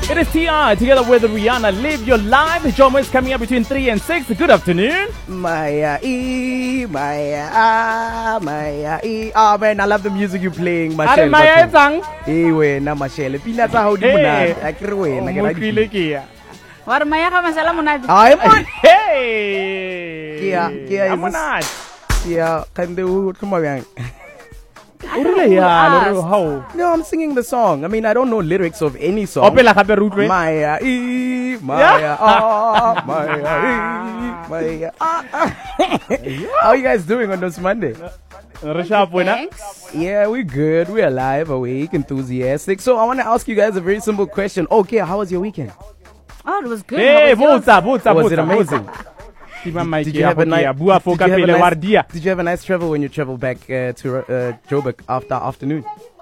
It is TR together with Rihanna. Live your life. The Jomo is coming up between 3 and 6. Good afternoon. Maya. Oh man, I love the music you're playing, Mashele. Maya sang. Ewe na Mashele. Pina tsa hao di monate. Akere wena ke ra di. Motlile ke ya. Wa re Maya ga masala monate. Ai mon. Hey. Kia. Amonate. Kia kande u tuma yang. How? No, I'm singing the song. I mean, I don't know lyrics of any song. Opela gape root Maya. Maya. How are you guys doing on this Monday? Yeah, we're good. We're alive, awake, enthusiastic. So I want to ask you guys a very simple question. Okay, how was your weekend? Oh, it was good. Hey, was it amazing? Did you have a nice travel when you traveled back to Joburg after afternoon?